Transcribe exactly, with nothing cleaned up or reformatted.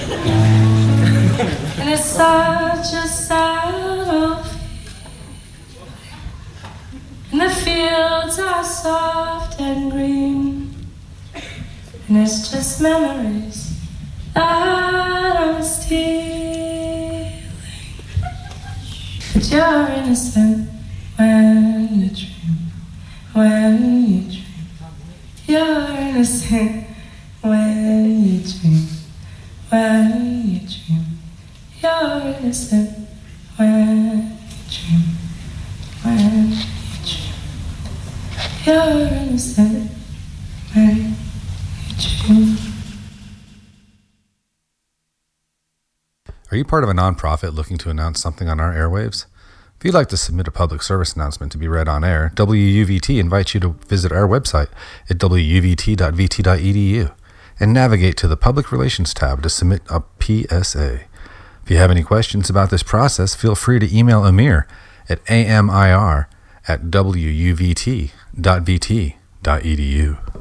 And it's such a sad feeling. And the fields are soft and green. And it's just memories that I'm stealing. But you're innocent when you dream, when you dream. You're innocent when you dream, when you dream. You're innocent when you dream, when you dream. You're innocent when you dream. Are you part of a nonprofit looking to announce something on our airwaves? If you'd like to submit a public service announcement to be read on air, W U V T invites you to visit our website at w u v t dot v t dot e d u and navigate to the Public Relations tab to submit a P S A. If you have any questions about this process, feel free to email Amir at amir at w u v t dot v t dot e d u.